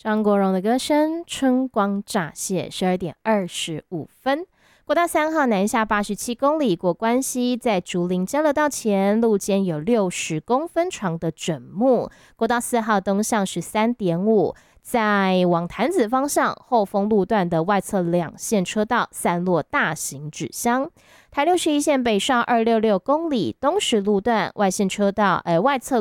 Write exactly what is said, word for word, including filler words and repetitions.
张国荣的歌声，春光乍泄，十二点二十五分。国道三号南下八十七公里，过关西，在竹林交流道前，路肩有六十公分长的枕木。国道四号东向十三点五，在往潭子方向后丰路段的外侧两线车道散落大型纸箱。台六十一线北上二六六公里，东石路段外线车道，呃外侧